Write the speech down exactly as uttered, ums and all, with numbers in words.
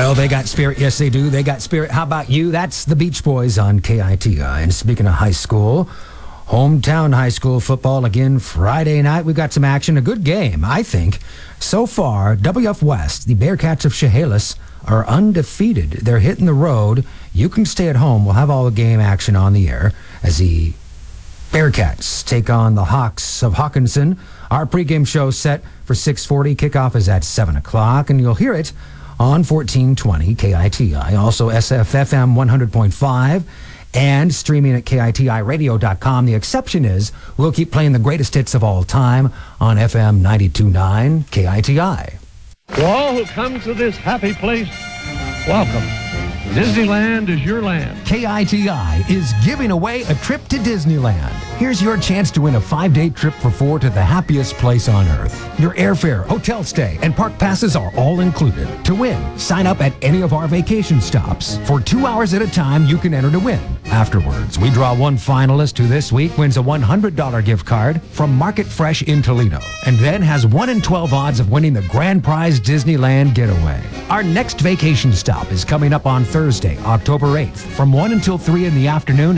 Well, they got spirit. Yes, they do. They got spirit. How about you? That's the Beach Boys on K I T I. And speaking of high school, hometown high school football again Friday night. We've got some action. A good game, I think. So far, W F West, the Bearcats of Chehalis, are undefeated. They're hitting the road. You can stay at home. We'll have all the game action on the air as the Bearcats take on the Hawks of Hawkinson. Our pregame show set for six forty. Kickoff is at seven o'clock, and you'll hear it on fourteen twenty K I T I. Also S F F M one hundred point five and streaming at K I T I radio dot com. The exception is we'll keep playing the greatest hits of all time on F M ninety-two point nine K I T I. To all who come to this happy place, welcome. Disneyland is your land. K I T I is giving away a trip to Disneyland. Here's your chance to win a five-day trip for four to the happiest place on earth. Your airfare, hotel stay, and park passes are all included. To win, sign up at any of our vacation stops. For two hours at a time, you can enter to win. Afterwards, we draw one finalist who this week wins a one hundred dollars gift card from Market Fresh in Toledo, and then has one in twelve odds of winning the grand prize Disneyland getaway. Our next vacation stop is coming up on Thursday, October eighth, from one until three in the afternoon